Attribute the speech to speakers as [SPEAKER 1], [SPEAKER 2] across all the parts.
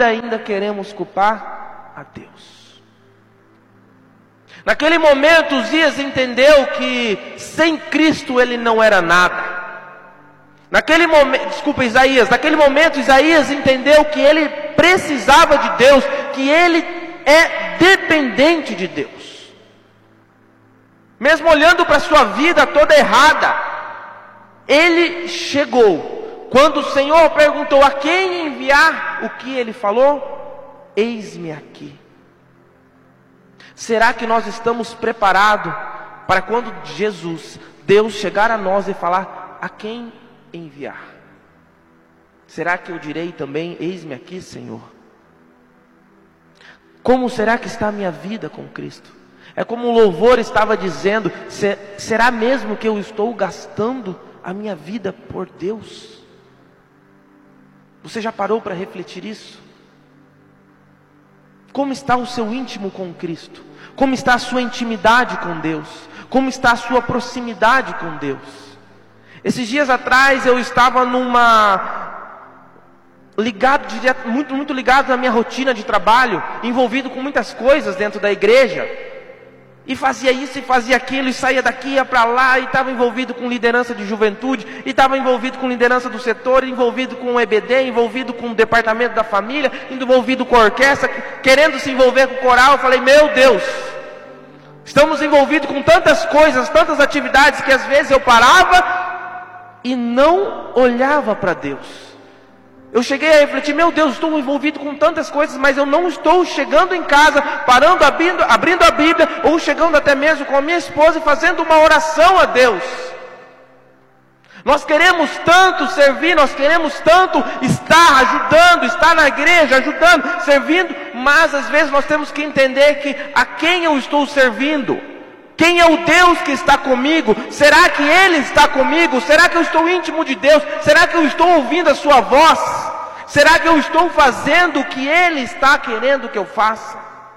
[SPEAKER 1] vida ainda queremos culpar a Deus. Naquele momento, Uzias entendeu que sem Cristo ele não era nada. Naquele momento, Isaías entendeu que ele precisava de Deus, que ele é dependente de Deus. Mesmo olhando para a sua vida toda errada, ele chegou. Quando o Senhor perguntou a quem enviar, o que ele falou? Eis-me aqui. Será que nós estamos preparados para quando Deus chegar a nós e falar a quem enviar? Será que eu direi também, eis-me aqui, Senhor? Como será que está a minha vida com Cristo? É como o louvor estava dizendo, será mesmo que eu estou gastando a minha vida por Deus? Você já parou para refletir isso? Como está o seu íntimo com Cristo? Como está a sua intimidade com Deus? Como está a sua proximidade com Deus? Esses dias atrás eu estava muito ligado na minha rotina de trabalho, envolvido com muitas coisas dentro da igreja, e fazia isso e fazia aquilo, e saía daqui, ia para lá, e estava envolvido com liderança de juventude, e estava envolvido com liderança do setor, envolvido com o EBD, envolvido com o departamento da família, envolvido com a orquestra, querendo se envolver com o coral. Eu falei, meu Deus, estamos envolvidos com tantas coisas, tantas atividades, que às vezes eu parava e não olhava para Deus. Eu cheguei a refletir, meu Deus, estou envolvido com tantas coisas, mas eu não estou chegando em casa, parando, abrindo a Bíblia, ou chegando até mesmo com a minha esposa e fazendo uma oração a Deus. Nós queremos tanto servir, nós queremos tanto estar ajudando, estar na igreja, ajudando, servindo, mas às vezes nós temos que entender que a quem eu estou servindo? Quem é o Deus que está comigo? Será que Ele está comigo? Será que eu estou íntimo de Deus? Será que eu estou ouvindo a sua voz? Será que eu estou fazendo o que Ele está querendo que eu faça?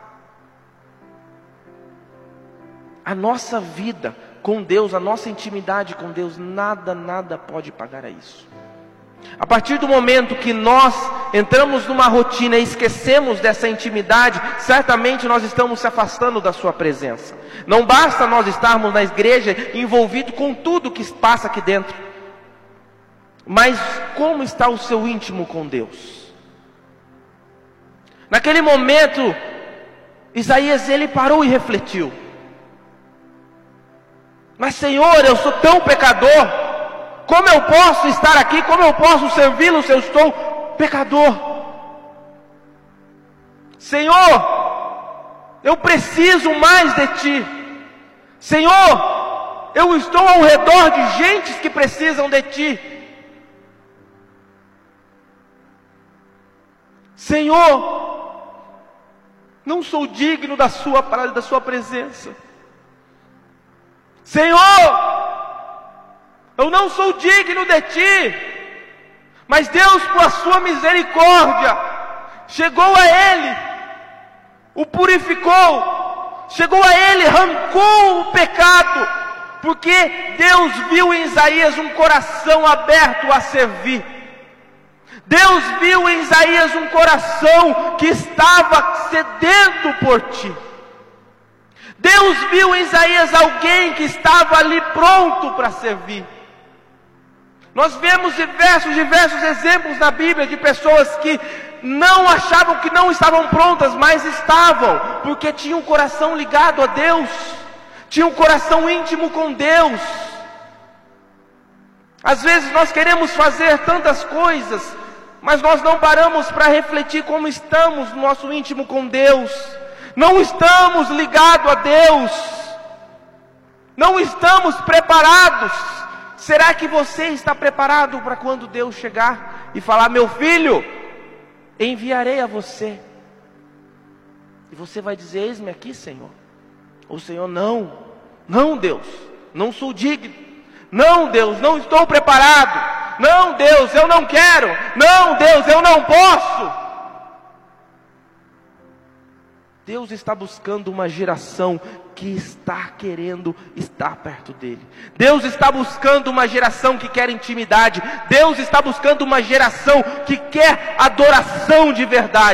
[SPEAKER 1] A nossa vida com Deus, a nossa intimidade com Deus, nada pode pagar a isso. A partir do momento que nós entramos numa rotina e esquecemos dessa intimidade, certamente nós estamos se afastando da sua presença. Não basta nós estarmos na igreja envolvidos com tudo que passa aqui dentro, mas como está o seu íntimo com Deus? Naquele momento, Isaías ele parou e refletiu. Mas Senhor, eu sou tão pecador. Como eu posso estar aqui? Como eu posso servi-lo se eu estou pecador? Senhor, eu preciso mais de Ti. Senhor, eu estou ao redor de gentes que precisam de Ti. Senhor, não sou digno da Sua presença. Senhor, eu não sou digno de Ti, mas Deus, por a Sua misericórdia, chegou a Ele, o purificou, chegou a Ele, arrancou o pecado, porque Deus viu em Isaías um coração aberto a servir. Deus viu em Isaías um coração que estava sedento por Ti. Deus viu em Isaías alguém que estava ali pronto para servir. Nós vemos diversos exemplos na Bíblia de pessoas que não achavam que não estavam prontas, mas estavam, porque tinham um coração ligado a Deus, tinham um coração íntimo com Deus. Às vezes nós queremos fazer tantas coisas, mas nós não paramos para refletir como estamos no nosso íntimo com Deus. Não estamos ligados a Deus, não estamos preparados. Será que você está preparado para quando Deus chegar e falar, meu filho, enviarei a você? E você vai dizer, eis-me aqui, Senhor. Ou Senhor, não Deus, não sou digno. Não Deus, não estou preparado. Não Deus, eu não quero. Não Deus, eu não posso. Deus está buscando uma geração que está querendo estar perto dEle. Deus está buscando uma geração que quer intimidade. Deus está buscando uma geração que quer adoração de verdade.